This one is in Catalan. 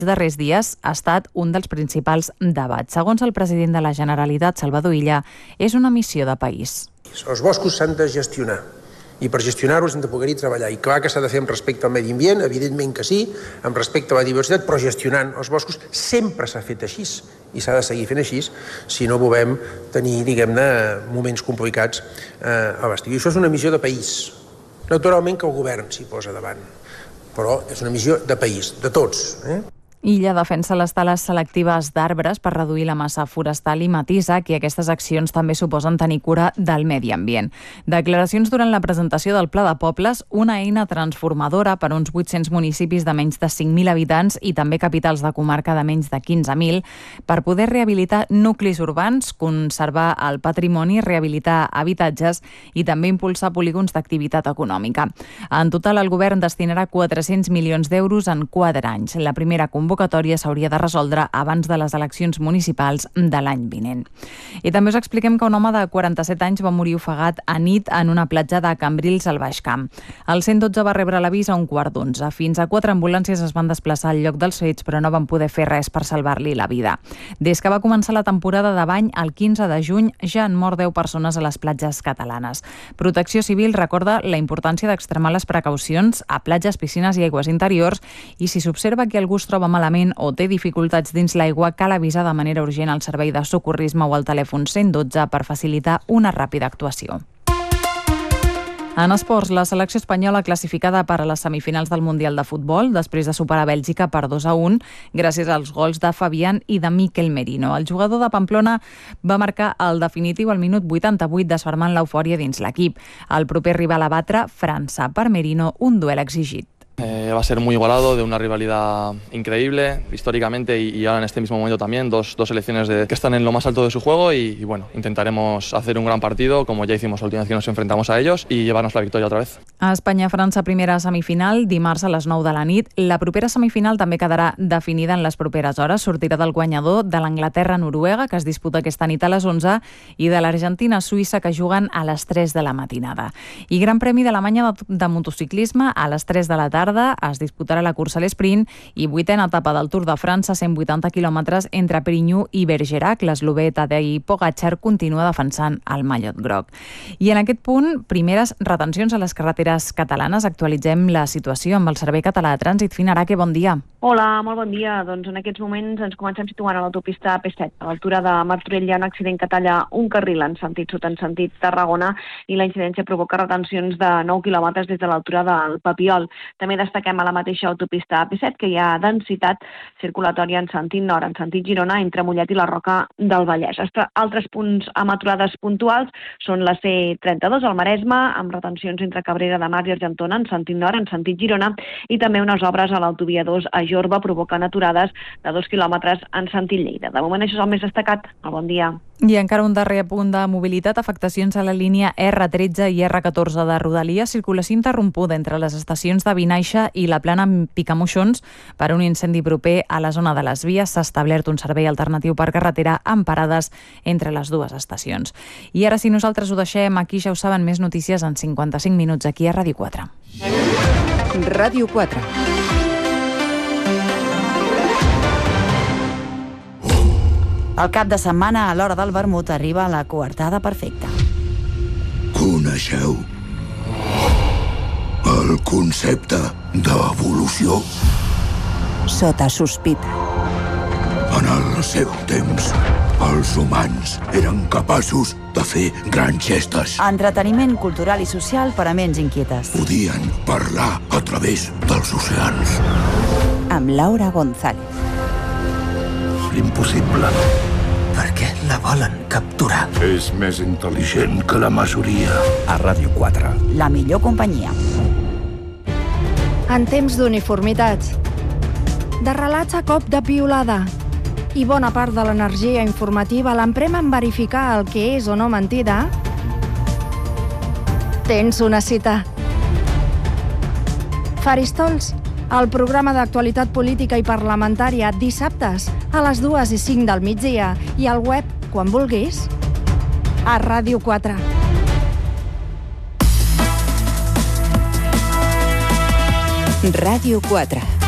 darrers dies ha estat un dels principals debats. Segons el president de la Generalitat, Salvador Illa, és una missió de país. Els boscos s'han de gestionar i per gestionar-los hem de poder-hi treballar. I clar que s'ha de fer amb respecte al medi ambient, evidentment que sí, amb respecte a la diversitat, però gestionant els boscos sempre s'ha fet així i s'ha de seguir fent així si no volem tenir, diguem-ne, moments complicats a l'estiu. I això és una missió de país. Naturalment que el govern s'hi posa davant, però és una missió de país, de tots. Illa defensa les tales selectives d'arbres per reduir la massa forestal i matisa que aquestes accions també suposen tenir cura del medi ambient. Declaracions durant la presentació del Pla de Pobles, una eina transformadora per a uns 800 municipis de menys de 5.000 habitants i també capitals de comarca de menys de 15.000 per poder rehabilitar nuclis urbans, conservar el patrimoni, rehabilitar habitatges i també impulsar polígons d'activitat econòmica. En total, el govern destinarà 400 milions d'euros en 4 anys. La primera convocatòria s'hauria de resoldre abans de les eleccions municipals de l'any vinent. I també us expliquem que un home de 47 anys va morir ofegat a nit en una platja de Cambrils al Baix Camp. El 112 va rebre l'avís a 1:15. Fins a 4 ambulàncies es van desplaçar al lloc dels fets, però no van poder fer res per salvar-li la vida. Des que va començar la temporada de bany, el 15 de juny, ja han mort 10 persones a les platges catalanes. Protecció Civil recorda la importància d'extremar les precaucions a platges, piscines i aigües interiors i si s'observa que algú es troba malament o té dificultats dins l'aigua, cal avisar de manera urgent al servei de socorrisme o al telèfon 112 per facilitar una ràpida actuació. En esports, la selecció espanyola classificada per a les semifinals del Mundial de Futbol després de superar Bèlgica per 2-1 gràcies als gols de Fabián i de Mikel Merino. El jugador de Pamplona va marcar el definitiu al minut 88 desfermant l'eufòria dins l'equip. El proper rival a batre, França. Per Merino, un duel exigit. Va a ser muy igualado, de una rivalidad increíble históricamente y ahora en este mismo momento también, dos selecciones que están en lo más alto de su juego y bueno, intentaremos hacer un gran partido como ya hicimos la última vez que nos enfrentamos a ellos y llevarnos la victoria otra vez. A Espanya-França, primera semifinal, dimarts a les 9 de la nit. La propera semifinal també quedarà definida en les properes hores. Sortirà del guanyador de l'Anglaterra-Noruega, que es disputa aquesta nit a les 11, i de l'Argentina-Suïssa, que juguen a les 3 de la matinada. I Gran Premi d'Alemanya de motociclisme a les 3 de la tarda es disputarà la cursa a l'esprint i 8a etapa del Tour de França, 180 quilòmetres entre Perigny i Bergerac. L'eslovè Tadej Pogačar continua defensant el mallot groc. I en aquest punt, primeres retencions a les carreteres catalanes. Actualitzem la situació amb el Servei Català de Trànsit. Fina Araque, bon dia. Hola, molt bon dia. Doncs en aquests moments ens comencem situant a l'autopista AP7. A l'altura de Martorell hi ha un accident que talla un carril en sentit sud, en sentit Tarragona, i la incidència provoca retencions de 9 quilòmetres des de l'altura del Papiol. També destaquem a la mateixa autopista AP7 que hi ha densitat circulatòria en sentit nord, en sentit Girona, entre Mollet i la Roca del Vallès. Altres punts amb aturades puntuals són la C32 al Maresme, amb retencions entre Cabrera de Mar i Argentona, en sentit nord, en sentit Girona, i també unes obres a l'autovia 2 a Jorba provocant aturades de 2 quilòmetres en sentit Lleida. De moment això és el més destacat. Bon dia. I encara un darrer apunt de mobilitat, afectacions a la línia R13 i R14 de Rodalia, circulació interrompuda entre les estacions de Vinaixa i la Plana amb Picamoixons per un incendi proper a la zona de les vies. S'ha establert un servei alternatiu per carretera amb parades entre les dues estacions. I ara, si nosaltres ho deixem aquí, ja ho saben, més notícies en 55 minuts aquí a Ràdio 4. Ràdio 4. El cap de setmana, a l'hora del vermut, arriba la coartada perfecta. Coneixeu el concepte d'evolució? Sota sospita. En el seu temps, els humans eren capaços de fer grans gestes. Entreteniment cultural i social per a ments inquietes. Podien parlar a través dels oceans. Amb Laura González. L'impossible. Per què la volen capturar? És més intel·ligent que la majoria. A Ràdio 4. La millor companyia. En temps d'uniformitats, de relats a cop de piolada i bona part de l'energia informativa l'emprem en verificar el que és o no mentida, tens una cita. Faristols, el programa d'actualitat política i parlamentària dissabtes a les 2:05 del migdia i al web quan vulguis a Ràdio 4. Ràdio 4.